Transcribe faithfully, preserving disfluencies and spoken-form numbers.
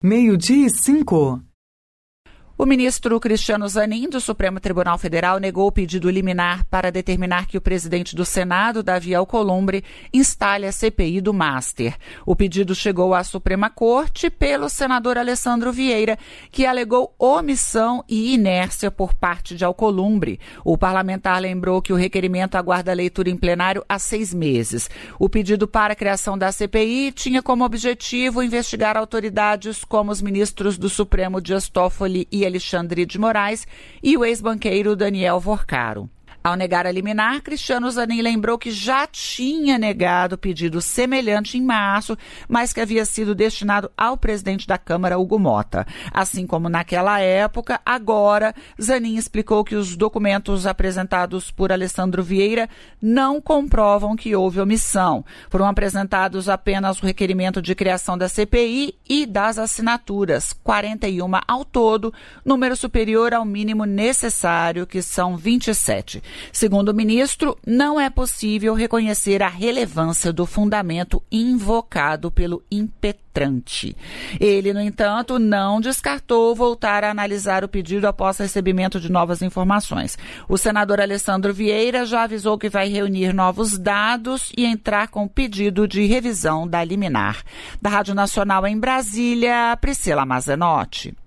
Meio-dia e cinco. O ministro Cristiano Zanin, do Supremo Tribunal Federal, negou o pedido liminar para determinar que o presidente do Senado, Davi Alcolumbre, instale a C P I do Master. O pedido chegou à Suprema Corte pelo senador Alessandro Vieira, que alegou omissão e inércia por parte de Alcolumbre. O parlamentar lembrou que o requerimento aguarda leitura em plenário há seis meses. O pedido para a criação da C P I tinha como objetivo investigar autoridades como os ministros do Supremo Dias Toffoli e Alexandre de Moraes e o ex-banqueiro Daniel Vorcaro. Ao negar a liminar, Cristiano Zanin lembrou que já tinha negado pedido semelhante em março, mas que havia sido destinado ao presidente da Câmara, Hugo Mota. Assim como naquela época, agora, Zanin explicou que os documentos apresentados por Alessandro Vieira não comprovam que houve omissão. Foram apresentados apenas o requerimento de criação da C P I e das assinaturas, quarenta e uma ao todo, número superior ao mínimo necessário, que são vinte e sete. Segundo o ministro, não é possível reconhecer a relevância do fundamento invocado pelo impetrante. Ele, no entanto, não descartou voltar a analisar o pedido após recebimento de novas informações. O senador Alessandro Vieira já avisou que vai reunir novos dados e entrar com pedido de revisão da liminar. Da Rádio Nacional em Brasília, Priscila Mazenotti.